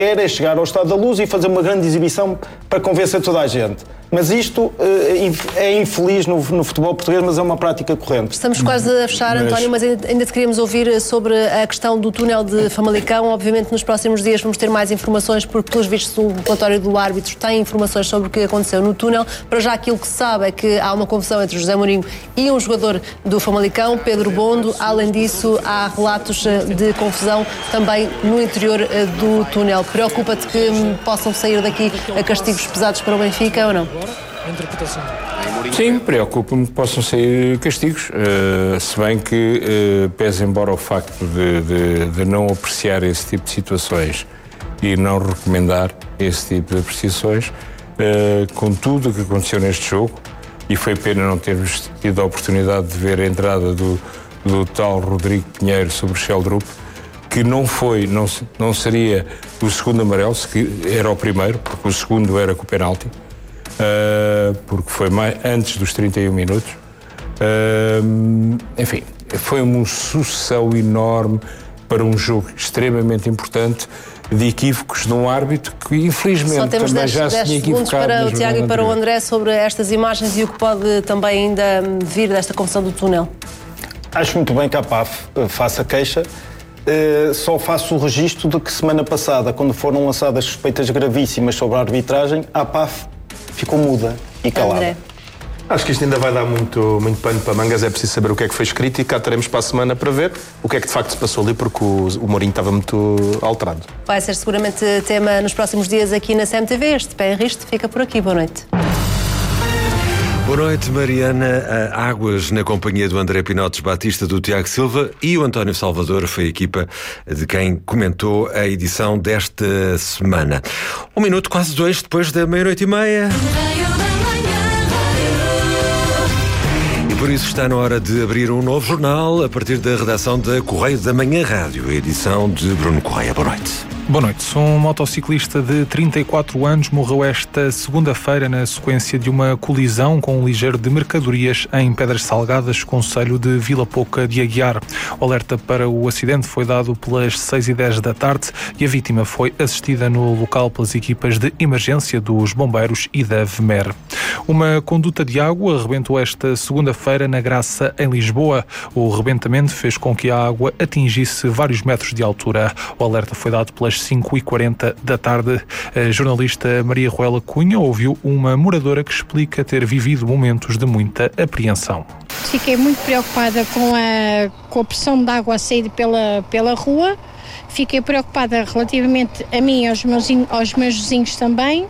Era chegar ao Estádio da Luz e fazer uma grande exibição para convencer toda a gente. Mas isto é infeliz no futebol português, mas é uma prática corrente. Estamos quase a fechar, António, mas ainda te queríamos ouvir sobre a questão do túnel de Famalicão. Obviamente, nos próximos dias vamos ter mais informações, porque, pelos vistos, o relatório do árbitro tem informações sobre o que aconteceu no túnel. Para já, aquilo que se sabe é que há uma confusão entre José Mourinho e um jogador do Famalicão, Pedro Bondo. Além disso, há relatos de confusão também no interior do túnel. Preocupa-te que possam sair daqui a castigos pesados para o Benfica ou não? Sim, preocupa-me que possam sair castigos, se bem que, pese embora o facto de não apreciar esse tipo de situações e não recomendar esse tipo de apreciações, com tudo o que aconteceu neste jogo, e foi pena não termos tido a oportunidade de ver a entrada do tal Rodrigo Pinheiro sobre o Sheldrup, que não seria o segundo amarelo, era o primeiro, porque o segundo era com o penalti. Porque foi antes dos 31 minutos. Enfim, foi uma sucessão enorme para um jogo extremamente importante de equívocos de um árbitro que, infelizmente, também já se tinha equivocado. Só temos 10 segundos para o Tiago e para o André sobre estas imagens e o que pode também ainda vir desta confusão do túnel. Acho muito bem que a PAF faça queixa. Só faço o registro de que semana passada, quando foram lançadas suspeitas gravíssimas sobre a arbitragem, a PAF ficou muda e calada. André. Acho que isto ainda vai dar muito pano para mangas. É preciso saber o que é que foi escrito e cá teremos para a semana para ver o que é que de facto se passou ali, porque o Mourinho estava muito alterado. Vai ser seguramente tema nos próximos dias aqui na CMTV. Este Pé em Risto fica por aqui. Boa noite. Boa noite, Mariana. Águas na companhia do André Pinotes Batista, do Tiago Silva, e o António Salvador foi a equipa de quem comentou a edição desta semana. 1 minuto, quase 2, depois da 00:30. E por isso está na hora de abrir um novo jornal a partir da redação da Correio da Manhã Rádio, a edição de Bruno Correia. Boa noite. Boa noite. Um motociclista de 34 anos morreu esta segunda-feira na sequência de uma colisão com um ligeiro de mercadorias em Pedras Salgadas, concelho de Vila Pouca de Aguiar. O alerta para o acidente foi dado pelas 6h10 da tarde e a vítima foi assistida no local pelas equipas de emergência dos bombeiros e da VMER. Uma conduta de água arrebentou esta segunda-feira na Graça, em Lisboa. O rebentamento fez com que a água atingisse vários metros de altura. O alerta foi dado pelas 5h40 da tarde. A jornalista Maria Ruela Cunha ouviu uma moradora que explica ter vivido momentos de muita apreensão. Fiquei muito preocupada com a pressão de água a sair pela rua. Fiquei preocupada relativamente a mim e aos meus vizinhos também.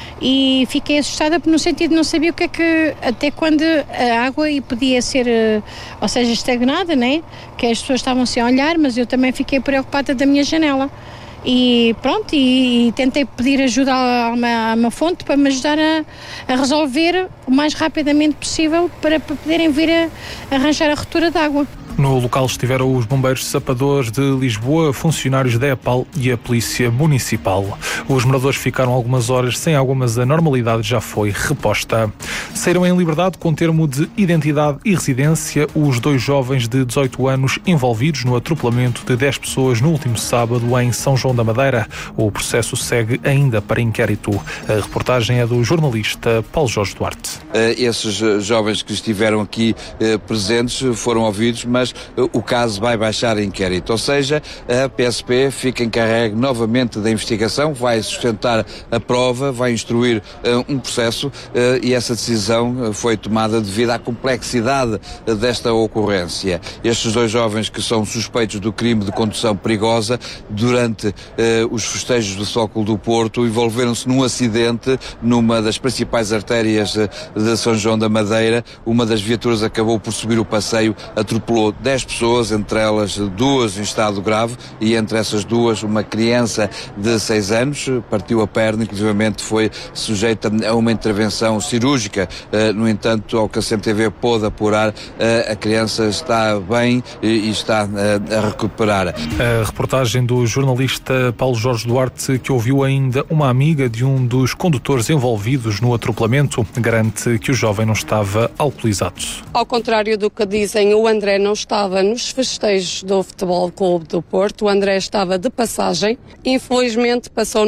E fiquei assustada no sentido de não saber o que é que, até quando a água podia ser, ou seja, estagnada, né? Que as pessoas estavam-se a olhar, mas eu também fiquei preocupada da minha janela. E pronto, e tentei pedir ajuda a uma fonte para me ajudar a resolver o mais rapidamente possível para poderem vir a arranjar a ruptura de água. No local estiveram os bombeiros sapadores de Lisboa, funcionários da EPAL e a Polícia Municipal. Os moradores ficaram algumas horas sem água, mas a normalidade já foi reposta. Saíram em liberdade com termo de identidade e residência os 2 jovens de 18 anos envolvidos no atropelamento de 10 pessoas no último sábado em São João da Madeira. O processo segue ainda para inquérito. A reportagem é do jornalista Paulo Jorge Duarte. Esses jovens que estiveram aqui presentes foram ouvidos, mas o caso vai baixar a inquérito, ou seja, a PSP fica encarregue novamente da investigação, vai sustentar a prova, vai instruir um processo e essa decisão foi tomada devido à complexidade desta ocorrência. Estes 2 jovens que são suspeitos do crime de condução perigosa durante os festejos do Sócolo do Porto envolveram-se num acidente numa das principais artérias de São João da Madeira. Uma das viaturas acabou por subir o passeio, atropelou 10 pessoas, entre elas 2 em estado grave e entre essas 2 uma criança de 6 anos, partiu a perna, inclusivamente foi sujeita a uma intervenção cirúrgica. No entanto, ao que a CMTV pôde apurar, a criança está bem e está a recuperar. A reportagem do jornalista Paulo Jorge Duarte, que ouviu ainda uma amiga de um dos condutores envolvidos no atropelamento, garante que o jovem não estava alcoolizado. Ao contrário do que dizem, o André não estava nos festejos do Futebol Clube do Porto. O André estava de passagem. Infelizmente passou